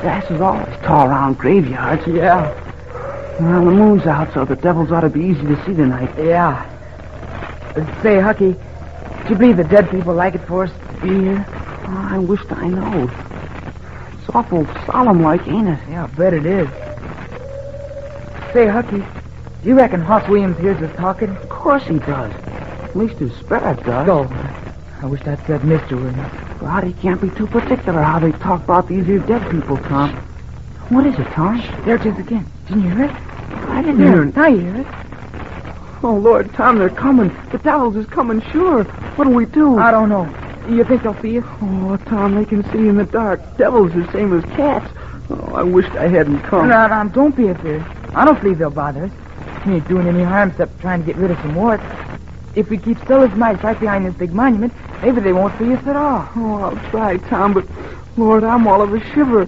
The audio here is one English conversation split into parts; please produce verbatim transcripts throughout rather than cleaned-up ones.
grasses always tall around graveyards. Yeah. Well, the moon's out, so the devils ought to be easy to see tonight. Yeah. Uh, say, Hucky, do you believe the dead people like it for us to be here? Oh, I wished I knowed. It's awful solemn-like, ain't it? Yeah, I bet it is. Say, Hucky, do you reckon Hoss Williams hears us talking? Of course he does. At least his spirit does. Oh, I wish that said Mister Williams. God, he can't be too particular how they talk about these here dead people, Tom. What is it, Tom? There it is again. Didn't you hear it? I didn't hear it. Now you hear it. Oh, Lord, Tom, they're coming. The devils is coming, sure. What'll we do? I don't know. You think they'll see us? Oh, Tom, they can see in the dark. Devils are the same as cats. Oh, I wished I hadn't come. No, no, don't be afraid. I don't believe they'll bother us. We ain't doing any harm except trying to get rid of some warts. If we keep still as mice right behind this big monument, maybe they won't see us at all. Oh, I'll try, Tom, but, Lord, I'm all of a shiver.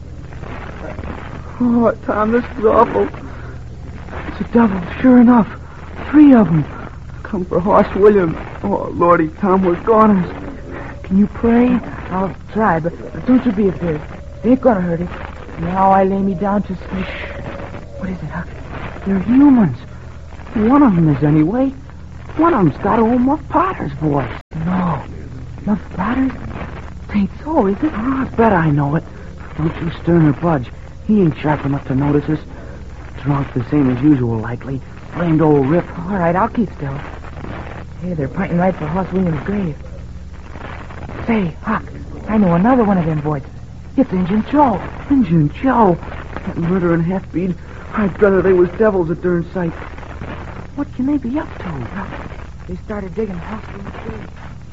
Oh, Tom, this is awful. It's a devil, sure enough. Three of them. Come for Hoss Williams. Oh, Lordy, Tom, we're goners. Can you pray? I'll try, but, but don't you be afraid. They ain't gonna hurt us. Now I lay me down to sleep. What is it, Huck? They're humans. One of them is, anyway. One of them's got old Muff Potter's voice. No. Muff Potter's? It ain't so, is it? Oh, I bet I know it. Don't you stir nor budge. He ain't sharp enough to notice us. Drunk the same as usual, likely. Blamed old Rip. All right, I'll keep still. Hey, they're pointing right for Hoss Williams' grave. Say, Huck, I know another one of them voices. It's Injun Joe. Injun Joe? That murdering half-breed. I'd rather they was devils at darn sight. What can they be up to? They started digging Hoss Williams' grave.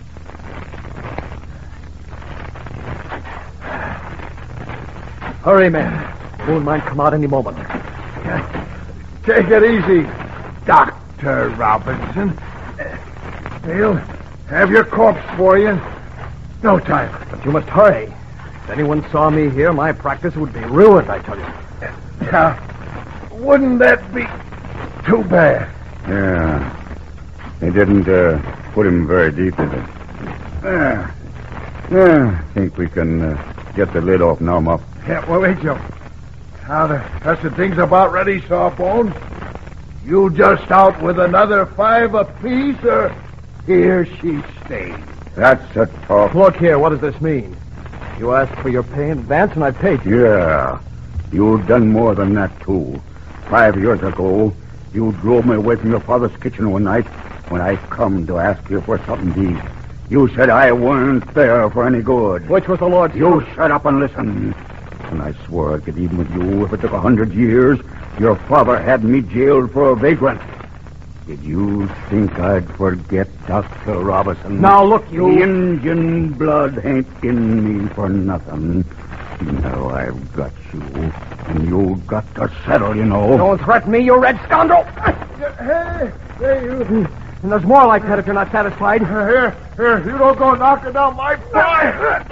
Hurry, man. Moon might come out any moment. Take it easy, Doctor Robinson. They'll have your corpse for you. No time. But you must hurry. If anyone saw me here, my practice would be ruined, I tell you. Now, wouldn't that be too bad? Yeah. They didn't uh, put him very deep, did they? Yeah. Yeah, I think we can uh, get the lid off now, Muff. Yeah, well, wait, Joe. Now, the rest of things about ready, Sawbones. You just out with another five apiece, or here she stays? That's a talk. Look here, what does this mean? You asked for your pay in advance, and I paid you. Yeah. You've done more than that, too. Five years ago, you drove me away from your father's kitchen one night when I come to ask you for something to eat. You said I weren't there for any good. Which was the Lord's... You shut up and listen. And I swore I'd get even with you if it took a hundred years. Your father had me jailed for a vagrant. Did you think I'd forget, Doctor Robinson? Now, look, you... The Indian blood ain't in me for nothing. Now I've got you, and you've got to settle, you know. Don't threaten me, you red scoundrel! Hey, hey, you... And there's more like that if you're not satisfied. Here, here, you don't go knocking down my boy!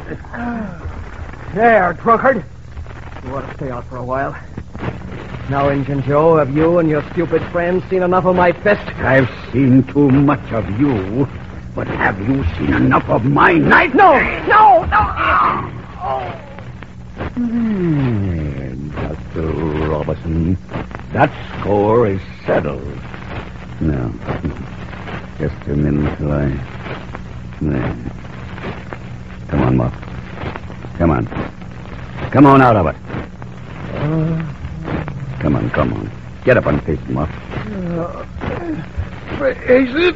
There, drunkard. You ought to stay out for a while. Now, Injun Joe, have you and your stupid friends seen enough of my fist? I've seen too much of you, but have you seen enough of my knife? No, no, no! Oh. Hmm, Doctor Robinson, that score is settled. Now, just a minute till I... There. Come on, Muff. Come on. Come on out of it. Uh, come on, come on. Get up and face him, Muff. Uh, is it?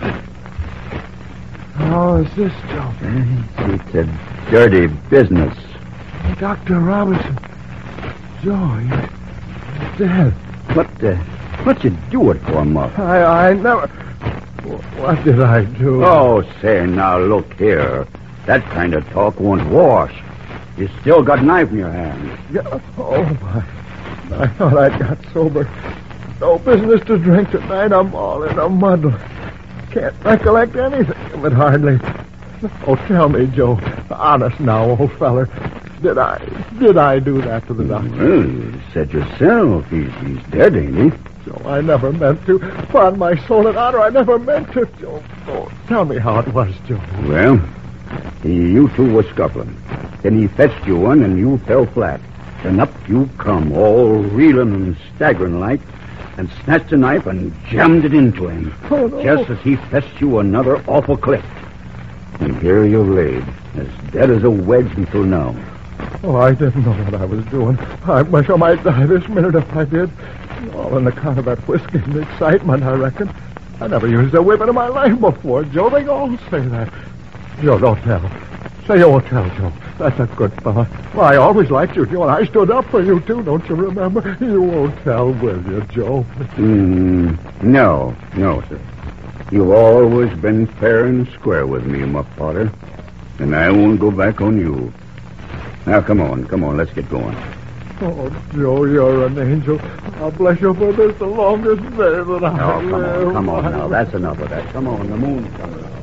How is this, Joe? It's a dirty business. Doctor Robinson. Joe, he's dead. What, uh, what'd you do it for, Muff? I, I never... What did I do? Oh, say, now, look here. That kind of talk won't wash. You still got a knife in your hand. Yeah, oh, my. I thought I'd got sober. No business to drink tonight. I'm all in a muddle. Can't recollect anything of it, hardly. Oh, tell me, Joe. Honest now, old feller. Did I did I do that to the doctor? Well, you said yourself. He's, he's dead, ain't he? Joe, I never meant to. Upon my soul and honor, I never meant to. Joe, oh, tell me how it was, Joe. Well, he, you two were scuffling. Then he fetched you one, and you fell flat. and up you come, all reeling and staggering like, and snatched a knife and jammed it into him, Oh, no. just as he fetched you another awful clip. And here you laid, as dead as a wedge until now. Oh, I didn't know what I was doing. I wish I might die this minute if I did. All on account of that whiskey and the excitement, I reckon. I never used a whipping in my life before, Joe. They all say that. Joe, don't tell. Say you won't tell, Joe. That's a good fella. Well, I always liked you, Joe, and I stood up for you, too, don't you remember? You won't tell, will you, Joe? Mm, no, no, sir. You've always been fair and square with me, Muff Potter, and I won't go back on you. Now, come on, come on, let's get going. Oh, Joe, you're an angel. I'll bless you for this the longest day that I Oh, come live. on, come on now. That's enough of that. Come on, the moon's coming out.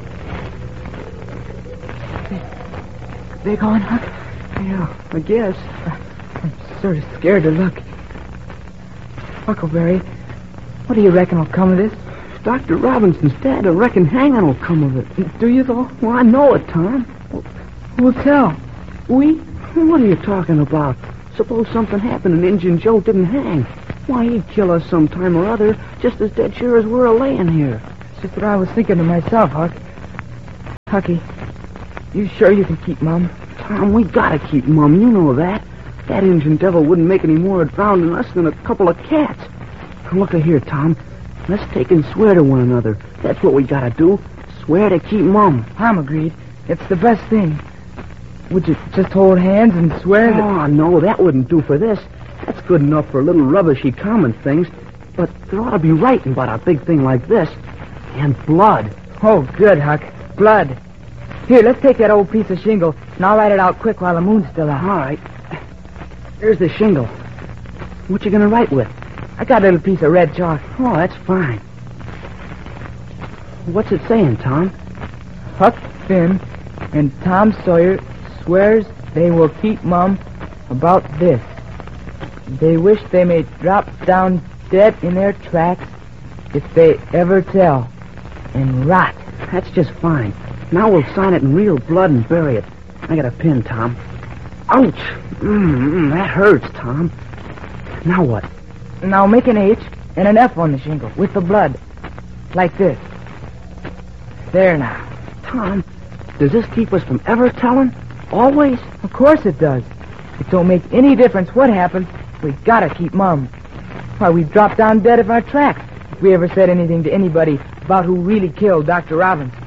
They gone, Huck? Yeah, I guess. I'm sort of scared to look. Huckleberry, what do you reckon will come of this? Doctor Robinson's dead. I reckon hanging will come of it. Do you, though? Well, I know it, Tom. Who'll tell? We? What are you talking about? Suppose something happened and Injun Joe didn't hang. Why, he'd kill us sometime or other, just as dead sure as we're a-laying here. It's just what I was thinking to myself, Huck. Hucky, you sure you can keep Mom? Tom, we gotta keep Mum. You know that. That Injun devil wouldn't make any more of drowning us than a couple of cats. Now, look here, Tom. Let's take and swear to one another. That's what we gotta do. Swear to keep Mum. I'm agreed. It's the best thing. Would you just hold hands and swear that... Oh, no, that wouldn't do for this. That's good enough for little rubbishy common things. But there ought to be writing about a big thing like this. And blood. Oh, good, Huck. Blood. Here, let's take that old piece of shingle, and I'll write it out quick while the moon's still out. All right. Here's the shingle. What you gonna write with? I got a little piece of red chalk. Oh, that's fine. What's it saying, Tom? Huck Finn and Tom Sawyer swears they will keep Mum about this. They wish they may drop down dead in their tracks if they ever tell, and rot. That's just fine. Now we'll sign it in real blood and bury it. I got a pin, Tom. Ouch! Mm, that hurts, Tom. Now what? Now make an H and an F on the shingle with the blood. Like this. There now. Tom, does this keep us from ever telling? Always? Of course it does. It don't make any difference what happens. We gotta keep Mum. Why, we'd drop down dead of our tracks if we ever said anything to anybody about who really killed Doctor Robbins.